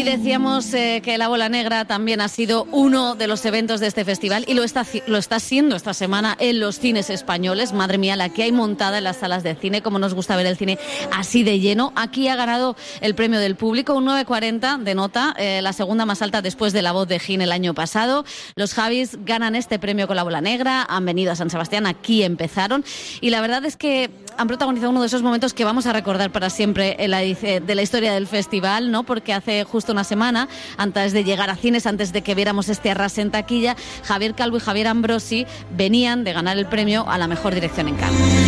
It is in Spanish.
decíamos que La Bola Negra también ha sido uno de los eventos de este festival y lo está siendo esta semana en los cines españoles. Madre mía, la que hay montada en las salas de cine, como nos gusta ver el cine así de lleno. Aquí ha ganado el premio del público, un 9,40 de nota, la segunda más alta después de La Voz de Jin el año pasado. Los Javis ganan este premio con La Bola Negra, han venido a San Sebastián, aquí empezaron y la verdad es que han protagonizado uno de esos momentos que vamos a recordar para siempre de la historia del festival, ¿no? Porque hace justo una semana, antes de llegar a cines, antes de que viéramos este arrase en taquilla, Javier Calvo y Javier Ambrosi venían de ganar el premio a la mejor dirección en Cannes.